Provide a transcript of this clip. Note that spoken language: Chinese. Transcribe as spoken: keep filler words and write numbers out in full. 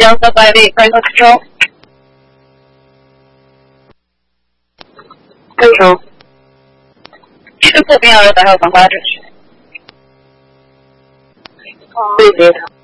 Delta five eight, Franco Control. Control. 全部边儿都有防刮制。对接。